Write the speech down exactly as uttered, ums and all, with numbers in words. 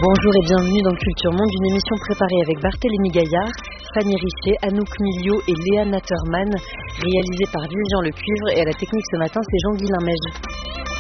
Bonjour et bienvenue dans Culture Monde, une émission préparée avec Barthélémy Gaillard, Fanny Richer, Anouk Milio et Léa Natterman, réalisée par Vivian Le Cuivre, et à la technique ce matin c'est Jean-Guy Limège.